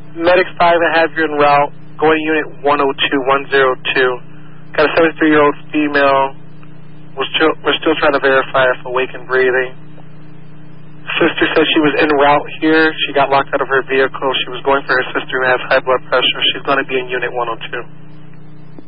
Medic 5, I have you en route. Going to unit 102. Got a 73-year-old female. We're still trying to verify if awake and breathing. Sister said she was en route here. She got locked out of her vehicle. She was going for her sister who has high blood pressure. She's going to be in unit 102.